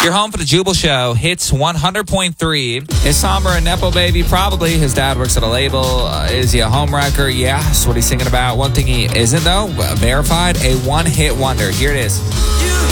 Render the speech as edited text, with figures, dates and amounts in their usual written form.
You're home for the Jubal Show. Hits 100.3. Is Somber a Nepo baby? Probably. His dad works at a label. Is he a homewrecker? Yes. What he's thinking about. One thing he isn't, though, verified, a one-hit wonder. Here it is.